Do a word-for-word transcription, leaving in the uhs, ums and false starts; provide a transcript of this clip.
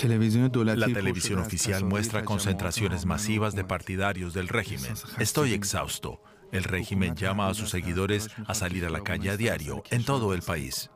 La televisión oficial muestra concentraciones masivas de partidarios del régimen. Estoy exhausto. El régimen llama a sus seguidores a salir a la calle a diario en todo el país.